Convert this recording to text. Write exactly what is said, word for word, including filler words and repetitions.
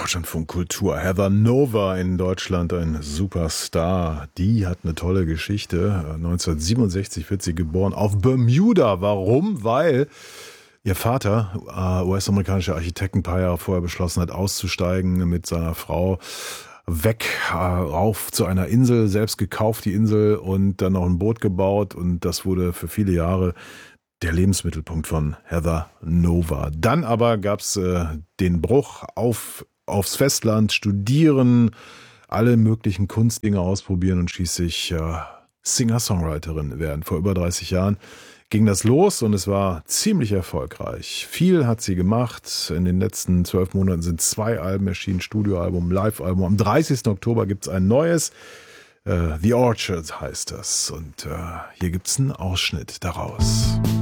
Deutschlandfunk Kultur. Heather Nova in Deutschland, ein Superstar. Die hat eine tolle Geschichte. neunzehnhundertsiebenundsechzig wird sie geboren auf Bermuda. Warum? Weil ihr Vater, äh, U S-amerikanischer Architekt, ein paar Jahre vorher beschlossen hat, auszusteigen mit seiner Frau weg äh, rauf zu einer Insel, selbst gekauft die Insel und dann noch ein Boot gebaut. Und das wurde für viele Jahre der Lebensmittelpunkt von Heather Nova. Dann aber gab es äh, den Bruch auf, aufs Festland, studieren, alle möglichen Kunstdinge ausprobieren und schließlich äh, Singer-Songwriterin werden. Vor über dreißig Jahren ging das los und es war ziemlich erfolgreich. Viel hat sie gemacht. In den letzten zwölf Monaten sind zwei Alben erschienen, Studioalbum, Live-Album. Am dreißigsten Oktober gibt es ein neues. Uh, The Orchard heißt das. Und uh, hier gibt es einen Ausschnitt daraus.